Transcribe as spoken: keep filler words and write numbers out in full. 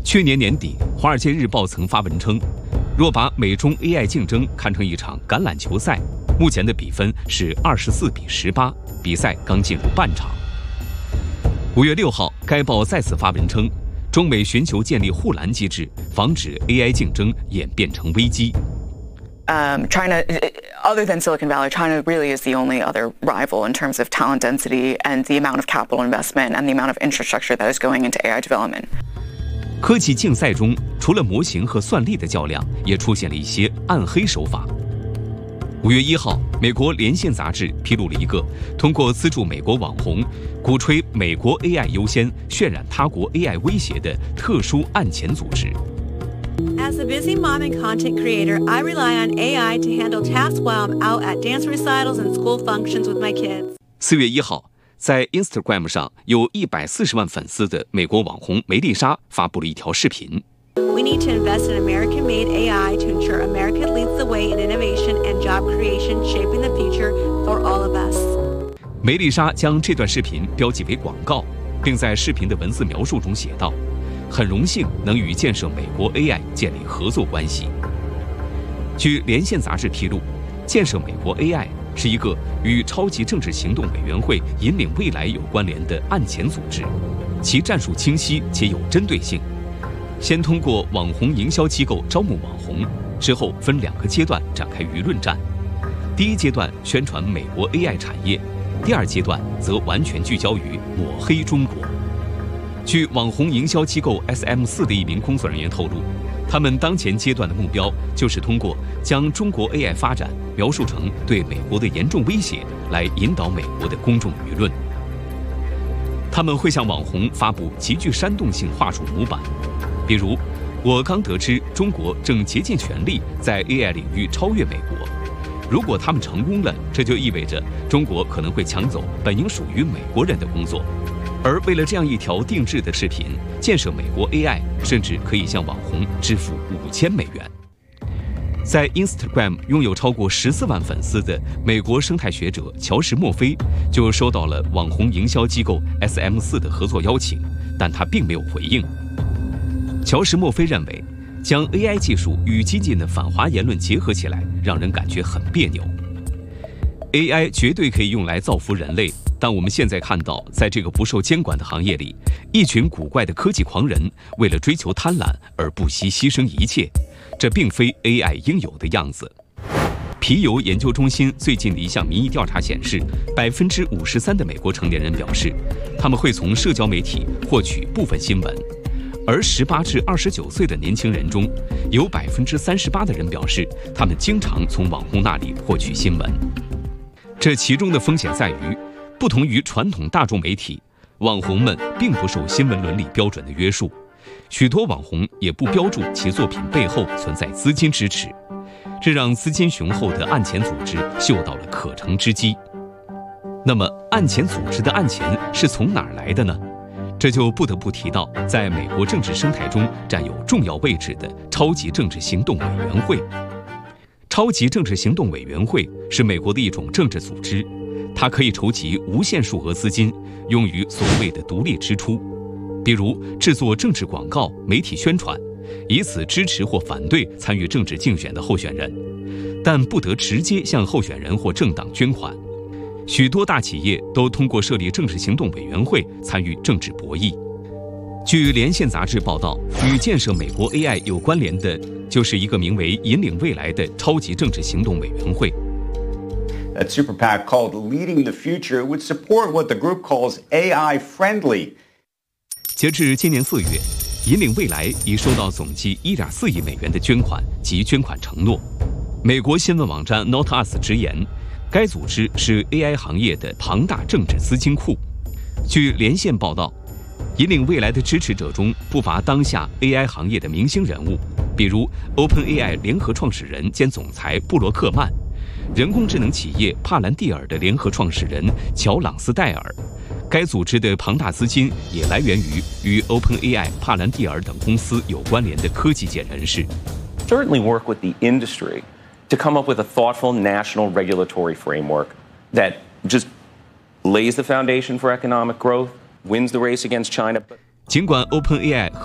去年年底，《华尔街日报》曾发文称，若把美中 A I 竞争看成一场橄榄球赛，目前的比分是二十四比十八，比赛刚进入半场。五月六号，该报再次发文称，中美寻求建立护栏机制，防止 A I 竞争演变成危机。 Um, China, other than Silicon Valley, China really is the only other rival in terms of talent density and the amount of capital investment and the amount of infrastructure that is going into A I development. 科技竞赛中，除了模型和算力的较量，也出现了一些暗黑手法。五月一号，美国《连线》杂志披露了一个通过资助美国网红，鼓吹美国 A I 优先、渲染他国 A I 威胁的特殊案前组织。 As a busy mom and content creator, I rely on A I to handle tasks while I'm out at dance recitals and school functions with my kids. 四月一号，在 Instagram 上有一百四十万粉丝的美国网红梅丽莎发布了一条视频。 We need to invest in American-made A I to ensure America leads the way in innovation and job creation, shaping the future for all of us. 梅丽莎将这段视频标记为广告，并在视频的文字描述中写道：“很荣幸能与建设美国 A I 建立合作关系。”据《连线》杂志披露，建设美国 A I 是一个与超级政治行动委员会引领未来有关联的案前组织，其战术清晰且有针对性。先通过网红营销机构招募网红，之后分两个阶段展开舆论战。第一阶段宣传美国 A I 产业，第二阶段则完全聚焦于抹黑中国。据网红营销机构 S M 四 的一名工作人员透露，他们当前阶段的目标就是通过将中国 A I 发展描述成对美国的严重威胁，来引导美国的公众舆论。他们会向网红发布极具煽动性话术模板，比如，我刚得知中国正竭尽全力在 A I 领域超越美国。如果他们成功了，这就意味着中国可能会抢走本应属于美国人的工作。而为了这样一条定制的视频，建设美国 A I 甚至可以向网红支付五千美元。在 Instagram 拥有超过十四万粉丝的美国生态学者乔什·墨菲就收到了网红营销机构 S M 四 的合作邀请，但他并没有回应。乔什·墨菲认为，将 A I 技术与激进的反华言论结合起来，让人感觉很别扭。A I 绝对可以用来造福人类，但我们现在看到，在这个不受监管的行业里，一群古怪的科技狂人为了追求贪婪而不惜牺牲一切，这并非 A I 应有的样子。皮尤研究中心最近的一项民意调查显示，百分之五十三的美国成年人表示，他们会从社交媒体获取部分新闻。而十八至二十九岁的年轻人中，有百分之三十八的人表示，他们经常从网红那里获取新闻。这其中的风险在于，不同于传统大众媒体，网红们并不受新闻伦理标准的约束，许多网红也不标注其作品背后存在资金支持，这让资金雄厚的案前组织嗅到了可乘之机。那么，案前组织的案钱是从哪儿来的呢？这就不得不提到，在美国政治生态中占有重要位置的超级政治行动委员会。超级政治行动委员会是美国的一种政治组织，它可以筹集无限数额资金，用于所谓的独立支出，比如制作政治广告、媒体宣传，以此支持或反对参与政治竞选的候选人，但不得直接向候选人或政党捐款。许多大企业都通过设立政治行动委员会参与政治博弈。据《连线》杂志报道，与建设美国 A I 有关联的，就是一个名为“引领未来”的超级政治行动委员会。 That super PAC called Leading the Future would support what the group calls A I friendly. 截至今年四月，引领未来已收到总计一点四亿美元的捐款及捐款承诺。美国新闻网站 NotUs 直言，该组织是 A I 行业的庞大政治资金库。据连线报道，引领未来的支持者中不乏当下 A I 行业的明星人物，比如 OpenAI 联合创始人兼总裁布罗克曼，人工智能企业帕兰蒂尔的联合创始人乔朗斯戴尔。该组织的庞大资金也来源于与 OpenAI、帕兰蒂尔等公司有关联的科技界人士。 Certainly work with the industry to come up with a thoughtful national regulatory framework that just lays the foundation for economic growth, wins the race against China. 尽管 OpenAI 和